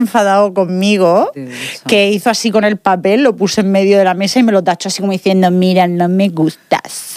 enfadado conmigo, que hizo así con el papel, lo puse en medio de la mesa y me lo tachó así como diciendo, mira, no me gustas.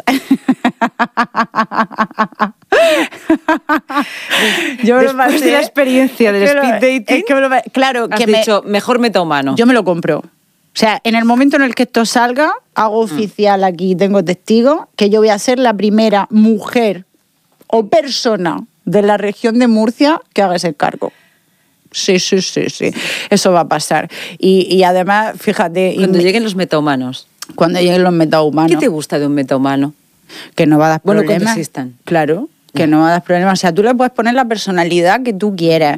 Yo después de la experiencia del speed dating, claro, has dicho, mejor metahumano. Yo me lo compro. O sea, en el momento en el que esto salga, hago oficial aquí, tengo testigos, que yo voy a ser la primera mujer o persona de la región de Murcia que haga ese cargo. Sí. Eso va a pasar. Y además, fíjate... Cuando lleguen los metahumanos. Cuando lleguen los metahumanos. ¿Qué te gusta de un metahumano? Que no va a dar problemas. Bueno, cuando existan. Claro. Que no va a dar problemas. O sea, tú le puedes poner la personalidad que tú quieras.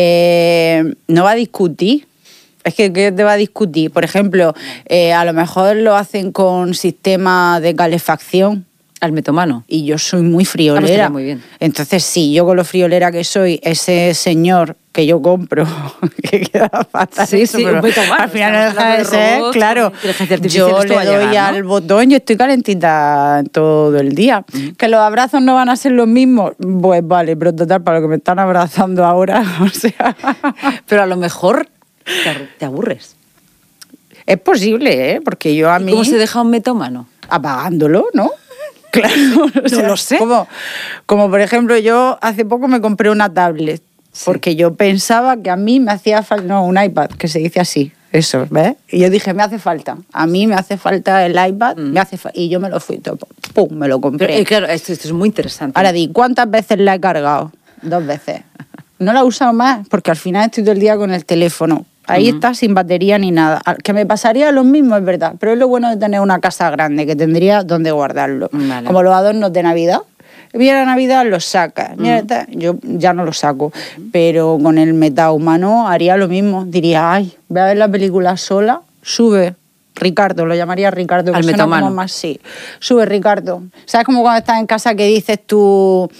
No va a discutir. Es que te va a discutir. Por ejemplo, a lo mejor lo hacen con sistema de calefacción. Al metahumano. Y yo soy muy friolera. Pues muy bien. Entonces, sí, yo con lo friolera que soy, ese señor que yo compro, que queda fatal. Sí, un metahumano. Al final no deja de ser, claro. Yo le doy al botón y estoy calentita todo el día. ¿Que los abrazos no van a ser los mismos? Pues vale, pero total, para lo que me están abrazando ahora, o sea... Pero a lo mejor te aburres. Es posible, ¿eh? Porque yo a mí... ¿Cómo se deja un metahumano? Apagándolo, ¿no? Claro, o sea, no lo sé. Como por ejemplo, yo hace poco me compré una tablet, porque yo pensaba que a mí me hacía falta, no, un iPad, que se dice así, eso, ¿ves? Y yo dije, me hace falta, a mí me hace falta el iPad, y yo me lo fui todo, pum, me lo compré. Pero, claro, esto es muy interesante. Ahora di, ¿cuántas veces la he cargado? 2 veces. No la he usado más, porque al final estoy todo el día con el teléfono. Ahí está, sin batería ni nada. Que me pasaría lo mismo, es verdad. Pero es lo bueno de tener una casa grande, que tendría donde guardarlo. Vale. Como los adornos de Navidad. Viene la Navidad, los sacas. Yo ya no los saco. Pero con el metahumano haría lo mismo. Diría, ay, voy a ver la película sola, sube. Ricardo, lo llamaría Ricardo. Al metahumano. Como más, sí. Sube Ricardo. ¿Sabes como cuando estás en casa que dices tú,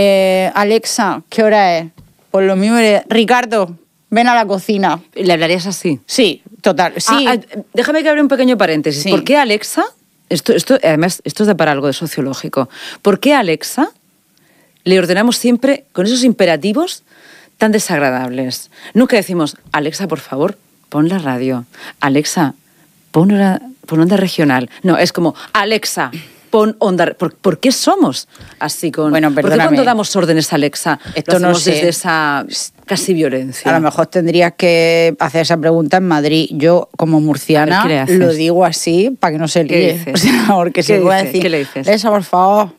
Alexa, ¿qué hora es? Pues lo mismo, Ricardo, ven a la cocina. ¿Le hablarías así? Sí, total. Sí. Déjame que abra un pequeño paréntesis. Sí. ¿Por qué Alexa? Además, esto es de para algo de sociológico. ¿Por qué a Alexa le ordenamos siempre con esos imperativos tan desagradables? Nunca decimos, Alexa, por favor, pon la radio. Alexa, pon onda regional. No, es como, Alexa, pon onda... ¿Por qué somos así con...? Bueno, ¿Por qué cuando damos órdenes a Alexa esto lo hacemos no sé. desde esa casi violencia? A lo mejor tendrías que hacer esa pregunta en Madrid. Yo, como murciana, lo digo así para que no se líe. ¿Qué dices? O sea, porque se puede decir, ¿Qué le dices? Alexa, por favor.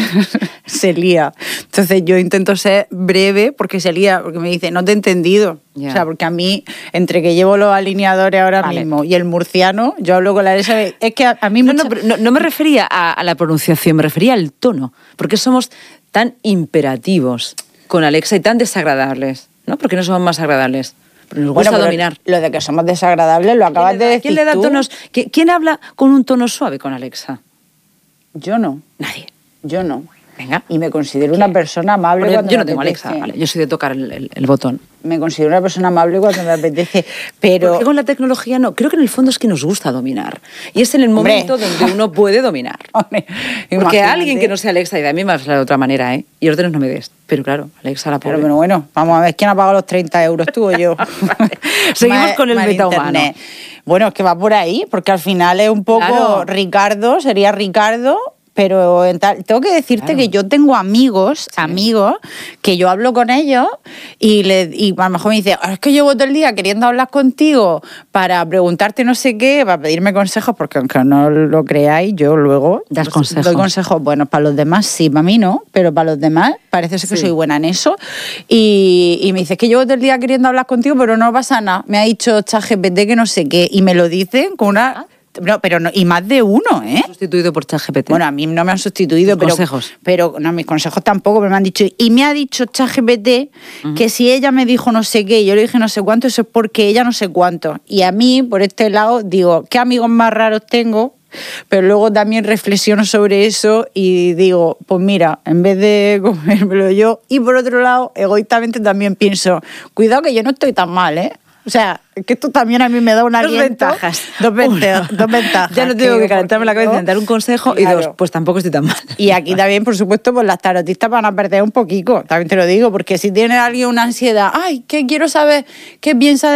Se lía. Entonces yo intento ser breve porque se lía, porque me dice, no te he entendido. Yeah. O sea, porque a mí, entre que llevo los alineadores ahora mismo y el murciano, yo hablo con la Alexa. Es que a mí no me refería a la pronunciación, me refería al tono. ¿Por qué somos tan imperativos con Alexa y tan desagradables? ¿No? ¿Por qué no somos más agradables? Porque nos gusta dominar. Lo de que somos desagradables lo acabas de decir. ¿Quién le da tonos? ¿Quién habla con un tono suave con Alexa? Yo no. Nadie. Yo no. Venga. Y me considero una persona amable cuando yo me no tengo apetece. Alexa, vale. Yo soy de tocar el botón. Me considero una persona amable cuando me apetece, pero... Porque con la tecnología no. Creo que en el fondo es que nos gusta dominar. Y es en el momento donde uno puede dominar. Hombre, porque imagínate. alguien que no sea Alexa, y de a mí me va a hablar de otra manera, ¿eh? Y órdenes no me des. Pero claro, Alexa la pobre. Pero bueno, vamos a ver, ¿quién ha pagado los 30 euros, tú o yo? Seguimos con el metahumano. Bueno, es que va por ahí, porque al final es un poco... Claro. Ricardo, sería Ricardo... Pero tengo que decirte que yo tengo amigos que yo hablo con ellos y a lo mejor me dice, es que llevo todo el día queriendo hablar contigo para preguntarte no sé qué, para pedirme consejos, porque aunque no lo creáis, yo luego das consejos. Doy consejos. Bueno, para los demás sí, para mí no, pero para los demás parece ser que soy buena en eso. Y me dice, es que llevo todo el día queriendo hablar contigo, pero no pasa nada. Me ha dicho ChatGPT que no sé qué, y me lo dicen con una... No, pero no, y más de uno, ¿eh? Sustituido por ChatGPT. Bueno, a mí no me han sustituido, pero consejos. Pero no, mis consejos tampoco, pero me han dicho, y me ha dicho ChatGPT que si ella me dijo no sé qué y yo le dije no sé cuánto, eso es porque ella no sé cuánto. Y a mí, por este lado, digo, ¿qué amigos más raros tengo? Pero luego también reflexiono sobre eso y digo, pues mira, en vez de comérmelo yo, y por otro lado, egoístamente también pienso, cuidado que yo no estoy tan mal, ¿eh? O sea, que esto también a mí me da una Dos ventajas. Dos ventajas. Ya no tengo que calentarme la cabeza y dar un consejo. Claro. Y dos, pues tampoco estoy tan mal. Y aquí también, por supuesto, pues las tarotistas van a perder un poquito, también te lo digo, porque si tiene alguien una ansiedad, ay, ¿qué quiero saber qué piensa